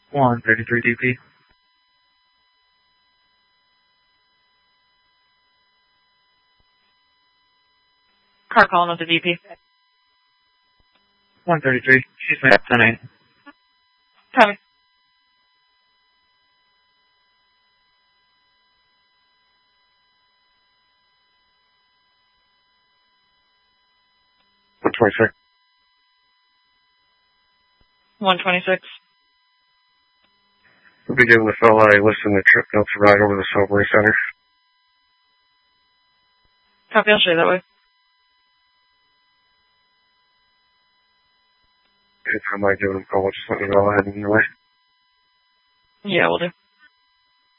133 DP. Car calling with the DP. 133. She's made 10-8. Copy. One 26. 126. We'll be giving the fella a list in the trip notes to ride over the Sobering Center. Copy, I'll show you that way. Anytime I give him a call, just let me know ahead anyway. Yeah, we'll do.